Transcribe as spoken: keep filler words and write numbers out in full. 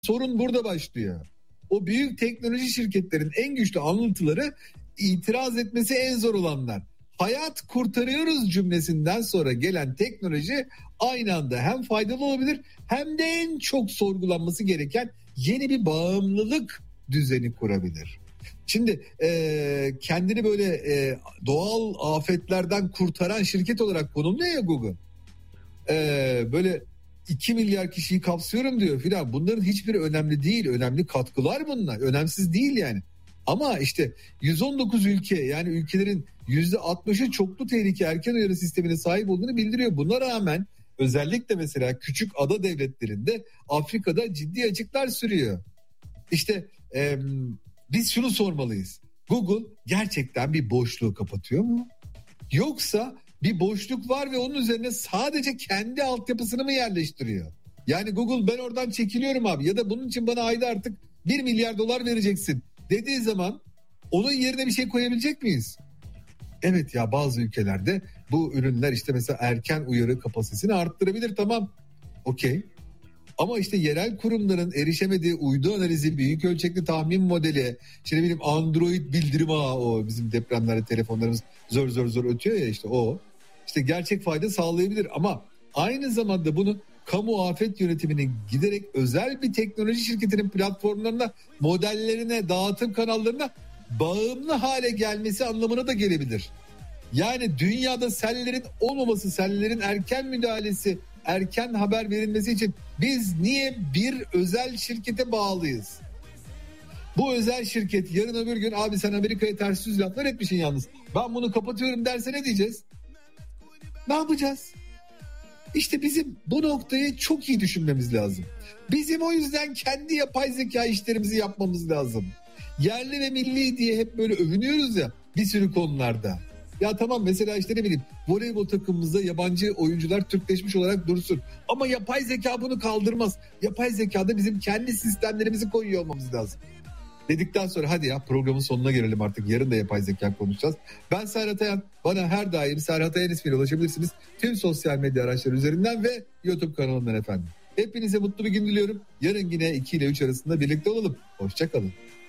sorun burada başlıyor. O büyük teknoloji şirketlerin en güçlü anlatıları itiraz etmesi en zor olanlar. Hayat kurtarıyoruz cümlesinden sonra gelen teknoloji aynı anda hem faydalı olabilir hem de en çok sorgulanması gereken yeni bir bağımlılık düzeni kurabilir. Şimdi e, kendini böyle e, doğal afetlerden kurtaran şirket olarak konumluyor ya Google. E, böyle iki milyar kişiyi kapsıyorum diyor filan. Bunların hiçbiri önemli değil. Önemli katkılar bunlar. Önemsiz değil yani. Ama işte yüz on dokuz ülke, yani ülkelerin yüzde altmışı çoklu tehlike erken uyarı sistemine sahip olduğunu bildiriyor. Buna rağmen özellikle mesela küçük ada devletlerinde Afrika'da ciddi açıklar sürüyor. İşte e, biz şunu sormalıyız. Google gerçekten bir boşluğu kapatıyor mu? Yoksa bir boşluk var ve onun üzerine sadece kendi altyapısını mı yerleştiriyor? Yani Google ben oradan çekiliyorum abi ya da bunun için bana ayda artık bir milyar dolar vereceksin dediği zaman onun yerine bir şey koyabilecek miyiz? Evet ya, bazı ülkelerde bu ürünler işte mesela erken uyarı kapasitesini arttırabilir, tamam, okey. Ama işte yerel kurumların erişemediği uydu analizi, büyük ölçekli tahmin modeli, işte ne bileyim Android bildirim ağı, o bizim depremlerde telefonlarımız zor zor zor ötüyor ya, işte o. İşte gerçek fayda sağlayabilir ama aynı zamanda bunu kamu afet yönetiminin giderek özel bir teknoloji şirketinin platformlarına, modellerine, dağıtım kanallarına bağımlı hale gelmesi anlamına da gelebilir. Yani dünyada sellerin olmaması, sellerin erken müdahalesi, erken haber verilmesi için biz niye bir özel şirkete bağlıyız? Bu özel şirket yarın öbür gün abi sen Amerika'ya ters yüz laflar etmişsin yalnız, ben bunu kapatıyorum derse ne diyeceğiz? Ne yapacağız? İşte bizim bu noktayı çok iyi düşünmemiz lazım. Bizim o yüzden kendi yapay zeka işlerimizi yapmamız lazım. Yerli ve milli diye hep böyle övünüyoruz ya bir sürü konularda. Ya tamam, mesela işte ne bileyim voleybol takımımızda yabancı oyuncular Türkleşmiş olarak dursun. Ama yapay zeka bunu kaldırmaz. Yapay zekada bizim kendi sistemlerimizi koyuyor olmamız lazım. Dedikten sonra hadi ya programın sonuna gelelim artık. Yarın da yapay zeka konuşacağız. Ben Serhat Ayan. Bana her daim Serhat Ayan ismiyle ulaşabilirsiniz. Tüm sosyal medya araçları üzerinden ve YouTube kanalından efendim. Hepinize mutlu bir gün diliyorum. Yarın yine iki ile üç arasında birlikte olalım. Hoşça kalın.